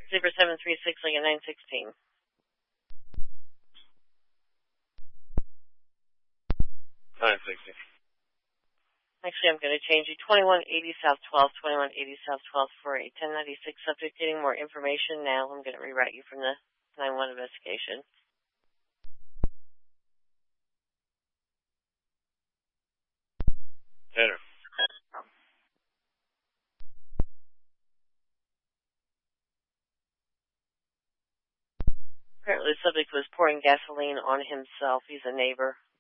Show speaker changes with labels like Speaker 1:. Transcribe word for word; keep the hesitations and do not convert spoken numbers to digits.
Speaker 1: Zebra seven three six, Lincoln nine sixteen.
Speaker 2: nine sixteen.
Speaker 1: Actually, I'm going to change you. twenty-one eighty South twelfth, twenty-one eighty South twelfth for a ten ninety-six subject. Getting more information now. I'm going to rewrite you from the nine one investigation.
Speaker 2: Enter.
Speaker 1: Apparently the subject was pouring gasoline on himself. He's a neighbor.